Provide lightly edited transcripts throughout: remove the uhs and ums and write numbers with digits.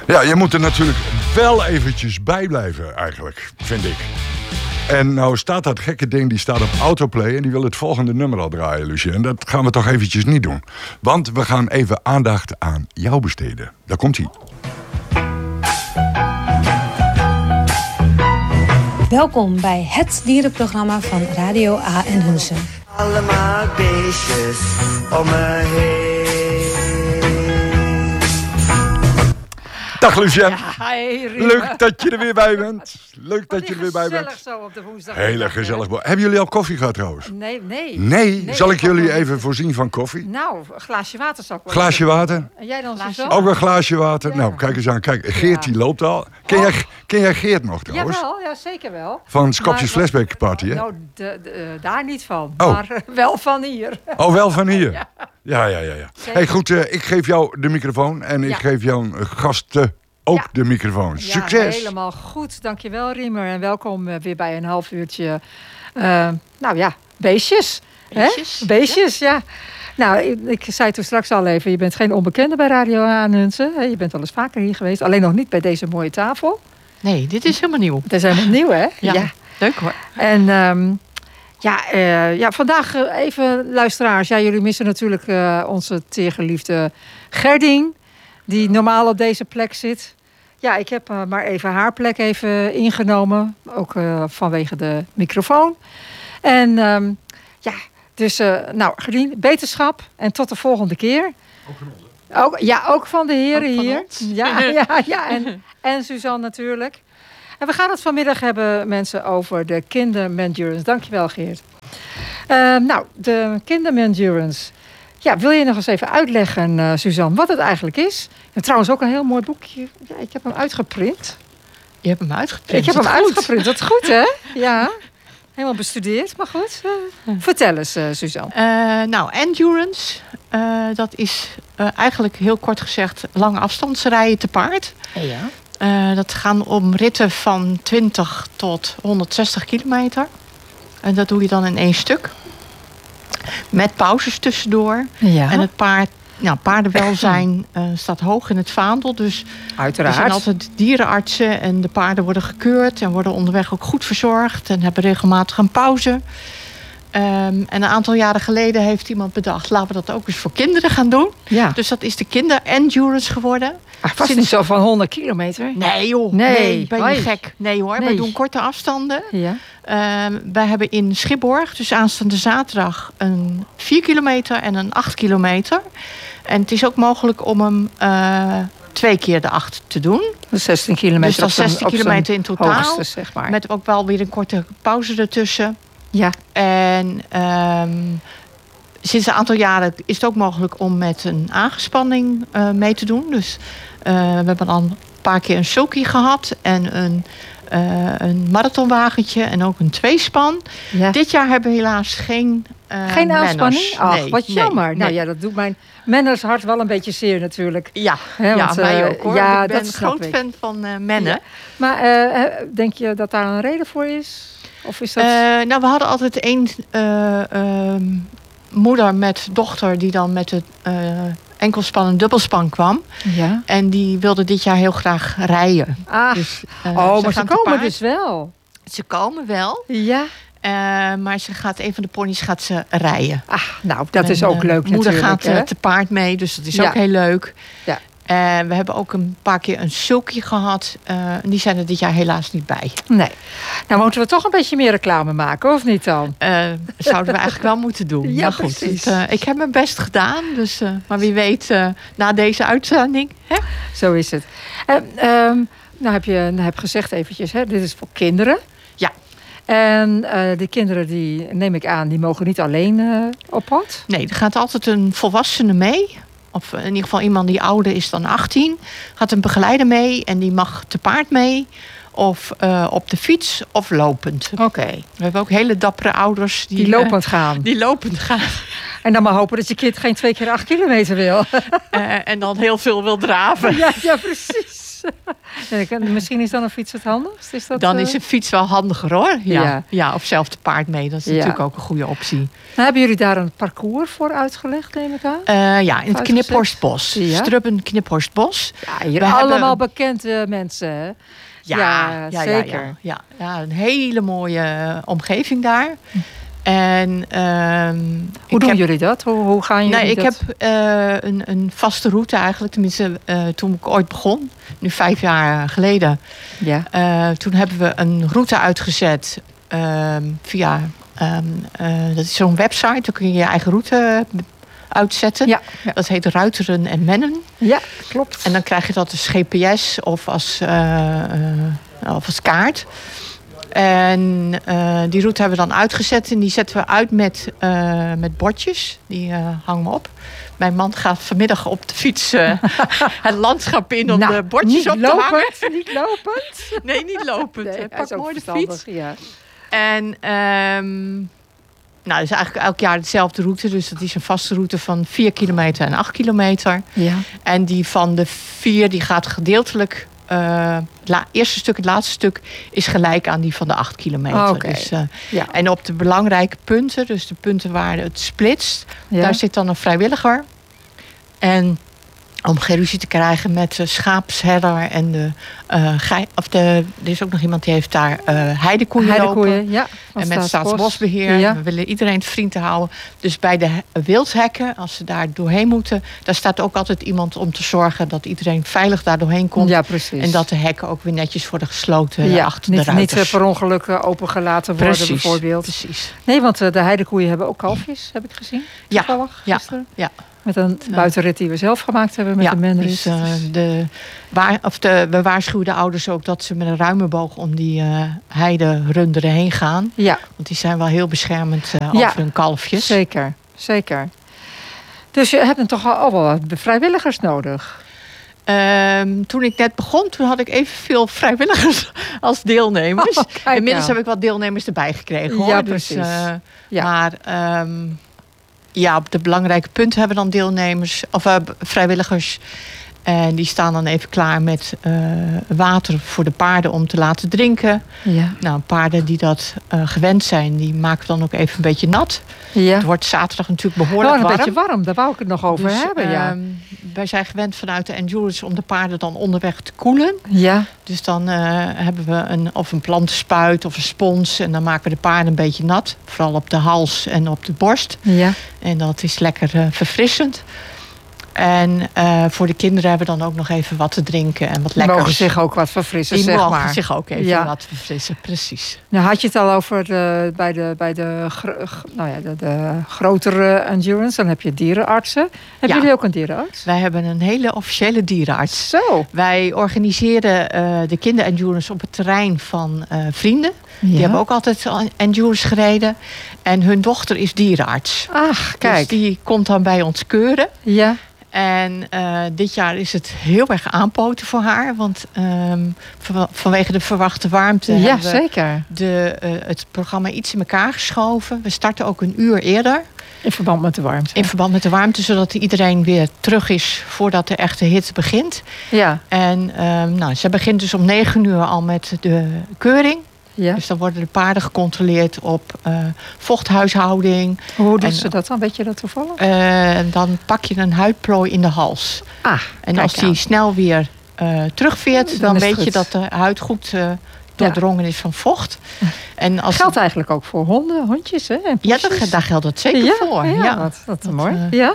Ja, je moet er natuurlijk wel eventjes bij blijven, eigenlijk, vind ik. En nou staat dat gekke ding, die staat op autoplay en die wil het volgende nummer al draaien, Lucie. En dat gaan we toch eventjes niet doen. Want we gaan even aandacht aan jou besteden. Daar komt-ie. Welkom bij het dierenprogramma van Radio A en Hunsen. Allemaal beestjes om me heen. Dag Lucien. Ja, hey, leuk dat je er weer bij bent. Leuk dat je er weer bij bent. Gezellig zo op de woensdag. Hele gezellig. Hebben jullie al koffie gehad trouwens? Nee. Nee? Zal ik jullie even voorzien van koffie? Nou, een glaasje water zou ik wel. Glaasje water? En jij dan zo? Ook een glaasje water? Ja. Nou, kijk eens aan. Kijk, Geert die loopt al. Ken jij Geert nog trouwens? Jawel, ja, zeker wel. Van Skopjes Flashback Party, hè? Nou, daar niet van. Oh. Maar wel van hier. Oh, wel van hier? Ja. Hey, goed, ik geef jou de microfoon en ik geef jouw gasten ook de microfoon. Succes! Ja, helemaal goed. Dankjewel, Riemer. En welkom weer bij een half uurtje. Beestjes. Beestjes, hè? Beestjes, ja. Nou, ik zei toen straks al even, je bent geen onbekende bij Radio Aanhunsen. Je bent al eens vaker hier geweest, alleen nog niet bij deze mooie tafel. Nee, dit is helemaal nieuw. Het is helemaal nieuw, hè? Ja. Leuk hoor. En vandaag even luisteraars. Ja, jullie missen natuurlijk onze teergeliefde Gerdien, die normaal op deze plek zit. Ja, ik heb maar even haar plek even ingenomen. Ook vanwege de microfoon. En Gerdien, beterschap. En tot de volgende keer. Ook van ons. Ook van de heren ook van hier. ons. Ja. En Suzanne natuurlijk. En we gaan het vanmiddag hebben, mensen, over de kindermendurance. Dankjewel, Geert. De kindermendurance. Ja, wil je nog eens even uitleggen, Suzanne, wat het eigenlijk is? En trouwens ook een heel mooi boekje. Ja, ik heb hem uitgeprint. Je hebt hem uitgeprint. Ik heb hem uitgeprint. Dat is goed, hè? Ja. Helemaal bestudeerd, maar goed. Vertel eens, Suzanne. Endurance. Dat is eigenlijk heel kort gezegd lange afstandsrijden te paard. Ja. Dat gaan om ritten van 20 tot 160 kilometer. En dat doe je dan in 1 stuk. Met pauzes tussendoor. Ja. En het paardenwelzijn staat hoog in het vaandel. Dus Uiteraard. er zijn altijd dierenartsen en de paarden worden gekeurd en worden onderweg ook goed verzorgd en hebben regelmatig een pauze. En een aantal jaren geleden heeft iemand bedacht, laten we dat ook eens voor kinderen gaan doen. Ja. Dus dat is de kinder-endurance geworden. Vast niet zo van 100 kilometer. Nee joh, Nee, ben je gek? Nee hoor, Nee. wij doen korte afstanden. Ja. Wij hebben in Schipborg, dus aanstaande zaterdag, een 4 kilometer en een 8 kilometer. En het is ook mogelijk om hem 2 keer de 8 te doen. Dus 16 kilometer. Dus dat is 16 kilometer in totaal. Hoogste, zeg maar. Met ook wel weer een korte pauze ertussen. Ja. En sinds een aantal jaren is het ook mogelijk om met een aangespanning mee te doen. Dus we hebben al een paar keer een sulky gehad en een marathonwagentje en ook een tweespan. Ja. Dit jaar hebben we helaas geen aanspanning? manners. Ach, Nee, wat jammer. nee. Nou ja, dat doet mijn mennershart wel een beetje zeer natuurlijk. Ja, Want, mij ook hoor. ja, ik ben dat een snap groot ik. fan van mennen. Ja. Maar denk je dat daar een reden voor is? Of is dat... We hadden altijd één moeder met dochter die dan met de enkelspan en dubbelspan kwam. ja. En die wilde dit jaar heel graag rijden. Ah, Dus, maar ze gaan te komen paard. dus wel. Ze komen wel, Ja. maar een van de ponies gaat ze rijden. Ah, nou, dat is En, ook leuk moeder natuurlijk. gaat hè? te paard mee, dus dat is Ja. ook heel leuk. Ja. We hebben ook een paar keer een sulky gehad. Die zijn er dit jaar helaas niet bij. Nee. Nou, moeten we toch een beetje meer reclame maken, of niet dan? Zouden we eigenlijk wel moeten doen. Ja, maar goed, precies. ik heb mijn best gedaan. Dus, maar wie weet, na deze uitzending. Hè? Zo is het. Nou heb je gezegd eventjes, hè, dit is voor kinderen. Ja. En die kinderen, die neem ik aan, die mogen niet alleen op pad. Nee, er gaat altijd een volwassene mee. Of in ieder geval iemand die ouder is dan 18. Gaat een begeleider mee en die mag te paard mee. Of op de fiets of lopend. Oké. We hebben ook hele dappere ouders Die lopend gaan. Die lopend gaan. En dan maar hopen dat je kind geen 2 keer 8 kilometer wil. En dan heel veel wil draven. Ja, precies. Misschien is dan een fiets het handigst? Is dat, Dan is een fiets wel handiger hoor. Ja, of zelf te paard mee. Dat is natuurlijk ook een goede optie. Nou, hebben jullie daar een parcours voor uitgelegd, neem ik aan? In het Kniphorstbos. Ja. Strubben Kniphorstbos. Ja, hier allemaal bekende mensen, hè? Ja, zeker. Ja, een hele mooie omgeving daar. En hoe doen jullie dat? Hoe gaan jullie dat? Ik heb een vaste route eigenlijk. Tenminste, toen ik ooit begon. Nu 5 jaar geleden. Ja. Toen hebben we een route uitgezet via... dat is zo'n website. Daar kun je je eigen route uitzetten. Ja. Dat heet Ruiteren en Mennen. Ja, klopt. En dan krijg je dat als GPS of als kaart. En die route hebben we dan uitgezet. En die zetten we uit met bordjes. Die hangen we op. Mijn man gaat vanmiddag op de fiets het landschap in om de bordjes op te hangen. Niet lopend? Nee, niet lopend. Nee, Pak mooi de fiets. Ja. En dat is eigenlijk elk jaar dezelfde route. Dus dat is een vaste route van 4 kilometer en 8 kilometer. Ja. En die van de 4 die gaat gedeeltelijk... het eerste stuk, het laatste stuk is gelijk aan die van de 8 kilometer. Okay. Dus, en op de belangrijke punten, dus de punten waar het splitst, daar zit dan een vrijwilliger. En om geen ruzie te krijgen met de schaapsherder en er is ook nog iemand die heeft daar heidekoeien lopen. Ja, en met Staatsbosbeheer. Ja. We willen iedereen vrienden houden. Dus bij de wildhekken, als ze daar doorheen moeten, daar staat ook altijd iemand om te zorgen dat iedereen veilig daar doorheen komt. Ja, precies. En dat de hekken ook weer netjes worden gesloten achter de ruiters. Niet per ongeluk opengelaten worden bijvoorbeeld. Precies. Nee, want de heidekoeien hebben ook kalfjes, heb ik gezien. Toevallig, gisteren. Ja. Met een buitenrit die we zelf gemaakt hebben met de Menris. Dus, we waarschuwen de ouders ook dat ze met een ruime boog om die heiderunderen heen gaan. Ja. Want die zijn wel heel beschermend over hun kalfjes. Zeker, zeker. Dus je hebt toch al wel wat vrijwilligers nodig? Toen ik net begon, toen had ik evenveel vrijwilligers als deelnemers. Inmiddels heb ik wat deelnemers erbij gekregen hoor. Ja, precies. Dus, maar... op de belangrijke punten hebben we dan deelnemers of vrijwilligers. En die staan dan even klaar met water voor de paarden om te laten drinken. Ja. Nou, paarden die dat gewend zijn, die maken we dan ook even een beetje nat. Ja. Het wordt zaterdag natuurlijk behoorlijk warm. Een beetje warm, daar wou ik het nog over hebben. Wij zijn gewend vanuit de endurance om de paarden dan onderweg te koelen. Ja. Dus dan hebben we een plantenspuit of een spons. En dan maken we de paarden een beetje nat. Vooral op de hals en op de borst. Ja. En dat is lekker verfrissend. En voor de kinderen hebben we dan ook nog even wat te drinken en wat lekkers. Die mogen zich ook wat verfrissen, zeg maar. Die mogen zich ook even wat verfrissen, precies. Nou, had je het al over bij de grotere endurance, dan heb je dierenartsen. Hebben jullie ook een dierenarts? Wij hebben een hele officiële dierenarts. Zo. Wij organiseren de kinderendurance op het terrein van vrienden. Ja. Die hebben ook altijd endurance gereden. En hun dochter is dierenarts. Ach, kijk. Dus die komt dan bij ons keuren. Ja. En dit jaar is het heel erg aanpoten voor haar. Want vanwege de verwachte warmte hebben we het programma iets in elkaar geschoven. We starten ook 1 uur eerder. In verband met de warmte. In verband met de warmte, zodat iedereen weer terug is voordat de echte hitte begint. Ja. En ze begint dus om 9 uur al met de keuring. Ja. Dus dan worden de paarden gecontroleerd op vochthuishouding. Hoe doen ze dat dan? Weet je dat toevallig? Dan pak je een huidplooi in de hals. En als die snel weer terugveert, dan weet je dat de huid goed doordrongen is van vocht. En als geldt eigenlijk ook voor hondjes, hè? Ja, daar geldt dat zeker voor. Ja, dat is mooi. Ja.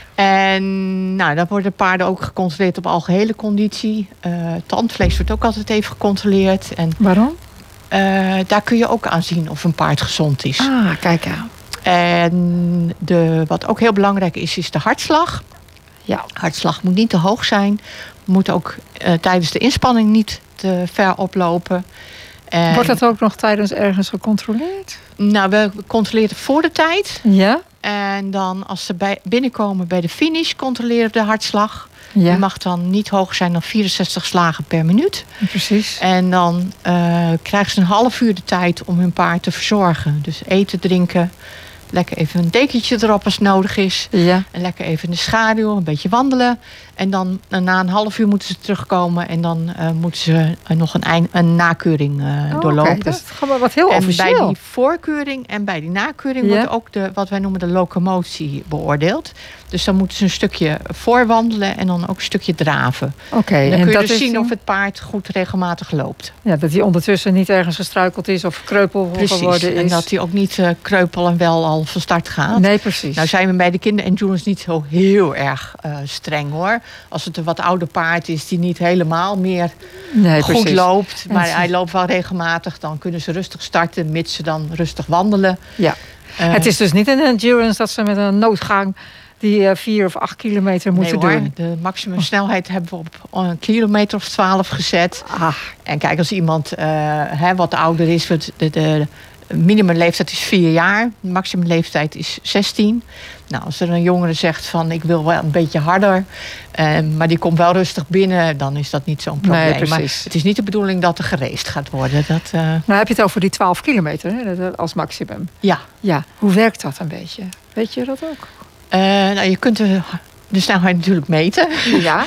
En dan worden paarden ook gecontroleerd op algehele conditie. Tandvlees wordt ook altijd even gecontroleerd. En waarom? Daar kun je ook aan zien of een paard gezond is. Kijk aan. En wat ook heel belangrijk is de hartslag. Ja. Hartslag moet niet te hoog zijn. Moet ook tijdens de inspanning niet te ver oplopen. Wordt dat ook nog tijdens ergens gecontroleerd? Nou, we controleren voor de tijd. Ja. En dan als ze binnenkomen bij de finish, controleren we de hartslag. Ja. Die mag dan niet hoger zijn dan 64 slagen per minuut. Precies. En dan krijgen ze een half uur de tijd om hun paard te verzorgen. Dus eten, drinken, Lekker even een dekentje erop als nodig is. Ja. En lekker even in de schaduw, een beetje wandelen. En dan na een half uur moeten ze terugkomen. En dan moeten ze nog een nakeuring doorlopen. Oké, dus het gaat wel wat heel en officieel. bij die voorkeuring en bij die nakeuring wordt ook wat wij noemen de locomotie beoordeeld. Dus dan moeten ze een stukje voorwandelen en dan ook een stukje draven. Oké, Dan en kun je dat dus is zien of het paard goed regelmatig loopt. Ja, dat hij ondertussen niet ergens gestruikeld is of kreupel geworden is. En dat hij ook niet kreupel en wel al van start gaat. Nee, precies. Nou zijn we bij de kinder-endurance niet zo heel erg streng hoor. Als het een wat ouder paard is die niet helemaal meer goed precies. loopt. Maar hij loopt wel regelmatig. Dan kunnen ze rustig starten, mits ze dan rustig wandelen. Ja. Het is dus niet een endurance dat ze met een noodgang die 4 of 8 kilometer moeten doen. De maximumsnelheid hebben we op een kilometer of 12 gezet. En kijk, als iemand wat ouder is, de minimumleeftijd is 4 jaar. De maximumleeftijd is 16. Nou, als er een jongere zegt van ik wil wel een beetje harder, maar die komt wel rustig binnen, dan is dat niet zo'n probleem. Nee, maar het is niet de bedoeling dat er geraced gaat worden. Nou heb je het over die 12 kilometer hè, als maximum. Ja. Hoe werkt dat een beetje? Weet je dat ook? Nou, je kunt de snelheid natuurlijk meten. Ja.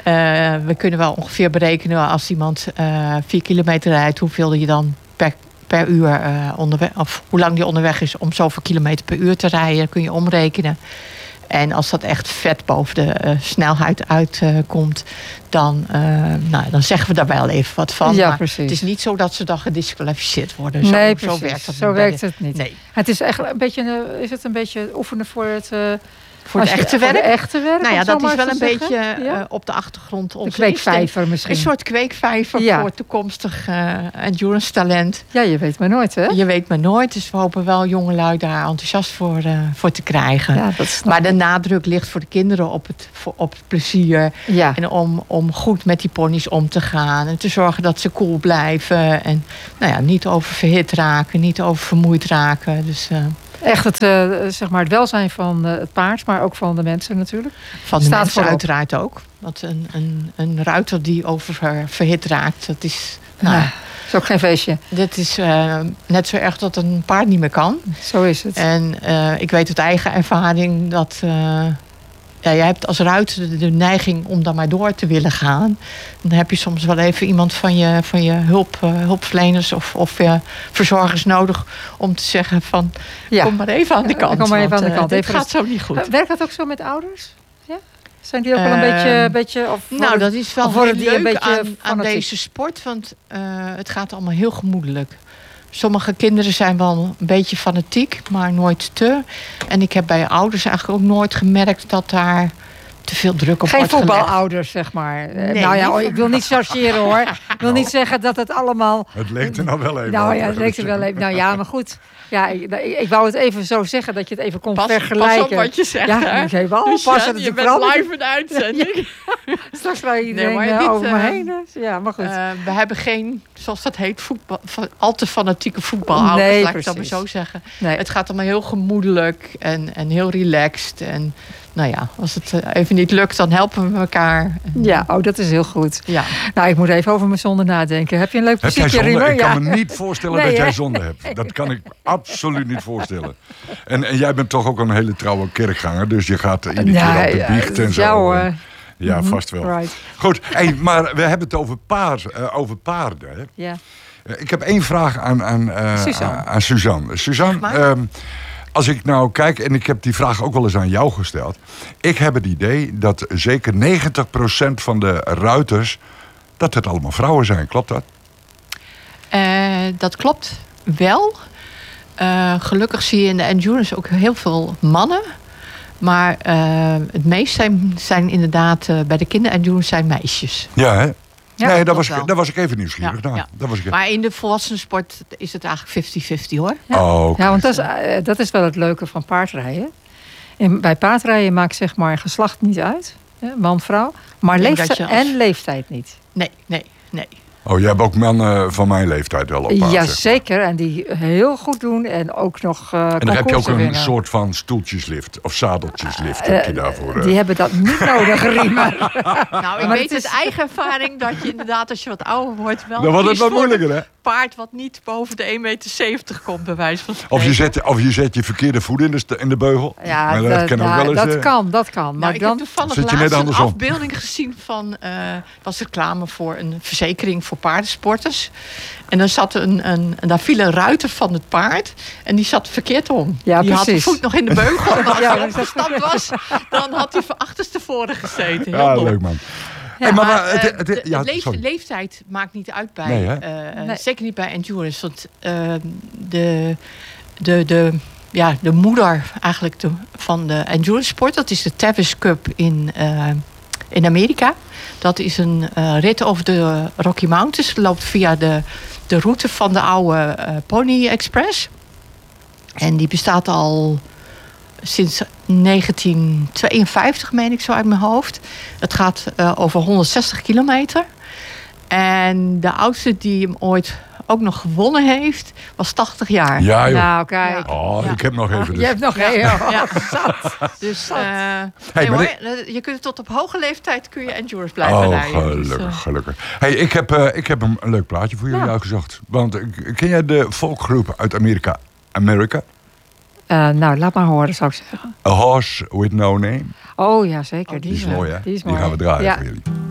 We kunnen wel ongeveer berekenen als iemand 4 kilometer rijdt, hoeveel je dan per uur onderweg, of hoe lang die onderweg is om zoveel kilometer per uur te rijden, kun je omrekenen. En als dat echt vet boven de snelheid uitkomt, dan zeggen we daar wel even wat van. Ja, maar precies. Het is niet zo dat ze dan gedisqualificeerd worden. Nee, zo precies. werkt dat zo niet. werkt het niet. Nee. Het is echt een beetje oefenen voor het echte werk? Voor de echte werk. Nou ja, om zo dat is maar wel te een zeggen. beetje op de achtergrond. Een kweekvijver misschien. Een soort kweekvijver voor toekomstig endurance talent. Ja, je weet maar nooit, hè? Je weet maar nooit. Dus we hopen wel jongelui daar enthousiast voor te krijgen. Ja, maar de nadruk ligt voor de kinderen op het plezier. Ja. En om goed met die ponies om te gaan. En te zorgen dat ze cool blijven. En niet oververhit raken. Niet oververmoeid raken. Dus echt het welzijn van het paard, maar ook van de mensen natuurlijk. Van de mensen uiteraard ook. Want een ruiter die oververhit raakt, dat is... is ook geen feestje. Dit is net zo erg dat een paard niet meer kan. Zo is het. En ik weet uit eigen ervaring dat... jij hebt als ruiter de neiging om daar maar door te willen gaan. Dan heb je soms wel even iemand van je hulpverleners of verzorgers nodig om te zeggen van... Kom maar even aan de kant. Kom maar even aan de kant. Dit gaat zo niet goed. Werkt dat ook zo met ouders? Ja? Zijn die ook wel een beetje dat is wel heel leuk aan deze sport. Want het gaat allemaal heel gemoedelijk. Sommige kinderen zijn wel een beetje fanatiek, maar nooit te. En ik heb bij ouders eigenlijk ook nooit gemerkt dat daar te veel druk op wordt gelegd. Geen voetbalouders, zeg maar. Nee, ik wil niet chargeren hoor. Ik wil niet zeggen dat het allemaal... Het leek er nou wel even. Het leek er wel even. Nou ja, maar goed. Ja, ik wou het even zo zeggen dat je het even kon vergelijken. Pas op wat je zegt. Ja, ik even wel oppassen. Je bent live in de uitzending. Straks gaat iedereen over me heen. Ja, maar goed. We hebben geen, zoals dat heet, al te fanatieke voetbalouders. Nee, laat ik dat maar zo zeggen. Nee. Het gaat allemaal heel gemoedelijk en heel relaxed. En als het even niet lukt, dan helpen we elkaar. Ja, dat is heel goed. Ja. Nou, ik moet even over mijn zonde nadenken. Heb je een leuk muziekje, Riemer? Ik kan me niet voorstellen dat jij zonde hebt. Dat kan ik absoluut niet voorstellen. En jij bent toch ook een hele trouwe kerkganger. Dus je gaat iedere keer op de biecht en zo. Ja, vast wel. Right. Goed, maar we hebben het over paarden. Hè? Ja. Ik heb 1 vraag aan Suzanne. Suzanne, als ik nou kijk, en ik heb die vraag ook wel eens aan jou gesteld. Ik heb het idee dat zeker 90% van de ruiters, dat het allemaal vrouwen zijn. Klopt dat? Dat klopt wel. Gelukkig zie je in de endurance ook heel veel mannen. Maar het meest zijn inderdaad bij de kinder-endurance zijn meisjes. Ja, hè? Ja, nee, daar was ik even nieuwsgierig naar. Ja. Maar in de volwassenensport is het eigenlijk 50-50 hoor. Ja, ja, want dat is wel het leuke van paardrijden. Bij paardrijden maakt zeg maar geslacht niet uit. Man, vrouw. Maar leeftijd niet. Nee. Oh, jij hebt ook mannen van mijn leeftijd wel op paard, zeg maar. Jazeker, en die heel goed doen en ook nog En dan heb je ook een winnen. soort van stoeltjeslift of zadeltjeslift heb je daarvoor. Die hebben dat niet nodig, Riemen. Nou, ik Maar weet het uit eigen ervaring dat je inderdaad, als je wat ouder wordt, wel Dan wordt het kiest wat voor moeilijker, hè? een paard wat niet boven de 1,70 meter komt, bij wijze van Of spreken. je zet je verkeerde voet in de beugel. Ja, Maar dat kan ook wel eens, dat kan. Nou, Maar ik dan, heb toevallig zit je net laatst een andersom. afbeelding gezien van was reclame voor een verzekering voor paardensporters. En dan zat daar viel een ruiter van het paard en die zat verkeerd om. Ja, die had de precies. voet nog in de beugel. En als Ja, hij maar opgestapt was, dan had hij achterstevoren gezeten. Heel Ja, dom. leuk man. Ja, Hey, maar de sorry. leeftijd maakt niet uit bij, Nee, hè? Nee. zeker niet bij endurance. Want de moeder eigenlijk van de endurance sport, dat is de Tavis Cup in Amerika. Dat is een rit over de Rocky Mountains. Het loopt via de route van de oude Pony Express. En die bestaat al sinds 1952, meen ik zo uit mijn hoofd. Het gaat over 160 kilometer. En de oudste die hem ooit ook nog gewonnen heeft, was 80 jaar. Ja, joh. nou, kijk. Oh, Ja. ik heb nog even. Je hebt nog heel Ja. zat. Dus Hey, maar je kunt tot op hoge leeftijd kun je endurance blijven Oh, rijden. Dus, gelukkig. Hey, ik heb een leuk plaatje voor jullie Ja. uitgezocht. Want ken jij de folkgroep uit Amerika? Nou, laat maar horen, zou ik zeggen. A Horse with No Name. Oh ja, zeker. Die is mooi, hè? Die is Die mooi. gaan we draaien Ja. voor jullie.